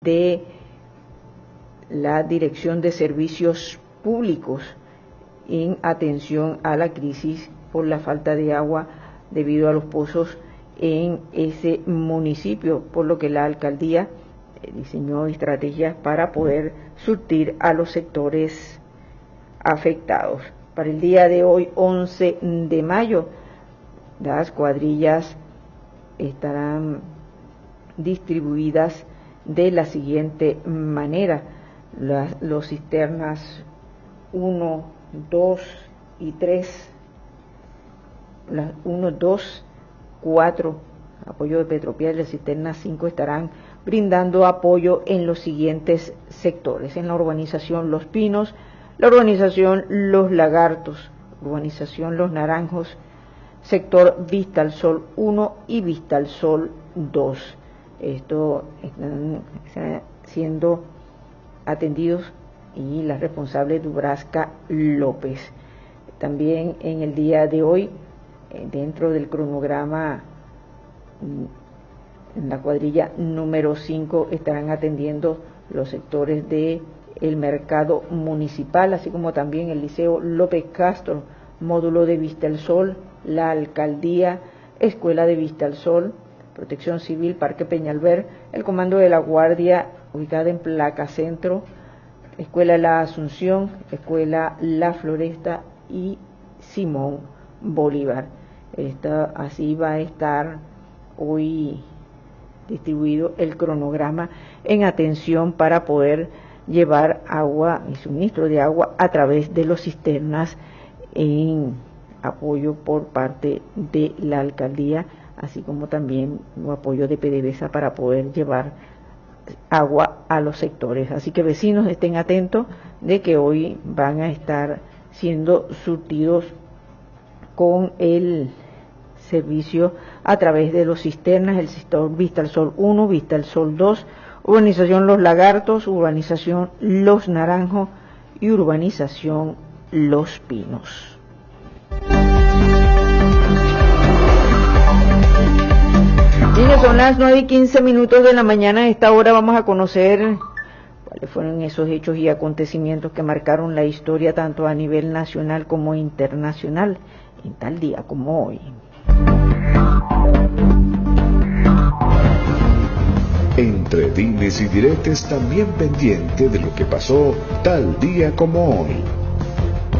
de la Dirección de Servicios Públicos en atención a la crisis por la falta de agua debido a los pozos en ese municipio, por lo que la alcaldía diseñó estrategias para poder surtir a los sectores afectados. Para el día de hoy, 11 de mayo, las cuadrillas estarán distribuidas de la siguiente manera: los cisternas 1, 2 y 3, las 1, 2, 4, apoyo de Petropiel, las cisternas 5 estarán brindando apoyo en los siguientes sectores: en la urbanización Los Pinos, la urbanización Los Lagartos, urbanización Los Naranjos, sector Vista al Sol 1 y Vista al Sol 2. Esto están siendo atendidos y la responsable Dubrasca López. También en el día de hoy, dentro del cronograma, en la cuadrilla número 5 estarán atendiendo los sectores de el mercado municipal, así como también el Liceo López Castro, módulo de Vista al Sol, la alcaldía, escuela de Vista al Sol, Protección Civil, Parque Peñalver, el comando de la Guardia ubicada en Placa Centro, escuela La Asunción, escuela La Floresta y Simón Bolívar. Así va a estar hoy distribuido el cronograma en atención para poder llevar agua y suministro de agua a través de los cisternas en apoyo por parte de la alcaldía, así como también un apoyo de PDVSA para poder llevar agua a los sectores. Así que vecinos, estén atentos de que hoy van a estar siendo surtidos con el servicio a través de los cisternas, el sector Vista al Sol 1, Vista al Sol 2, urbanización Los Lagartos, urbanización Los Naranjos y urbanización Los Pinos. Niños, son las 9:15 de la mañana. A esta hora vamos a conocer cuáles fueron esos hechos y acontecimientos que marcaron la historia tanto a nivel nacional como internacional en tal día como hoy. Entre dimes y diretes, también pendiente de lo que pasó tal día como hoy.